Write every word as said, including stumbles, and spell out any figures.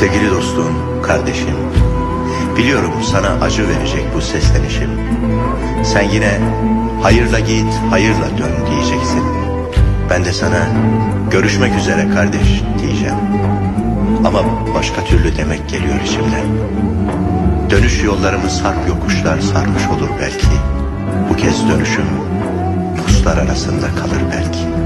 Sevgili dostum, kardeşim, biliyorum sana acı verecek bu seslenişim. Sen yine hayırla git, hayırla dön diyeceksin. Ben de sana görüşmek üzere kardeş diyeceğim. Ama başka türlü demek geliyor içimden. Dönüş yollarımız harp yokuşlar sarmış olur belki. Bu kez dönüşüm dostlar arasında kalır belki.